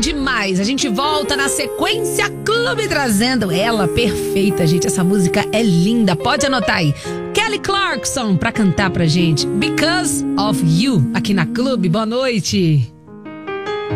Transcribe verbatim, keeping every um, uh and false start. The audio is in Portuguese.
demais. A gente volta na sequência Clube trazendo ela perfeita, gente. Essa música é linda. Pode anotar aí. Kelly Clarkson pra cantar pra gente. Because of You, aqui na Clube. Boa noite.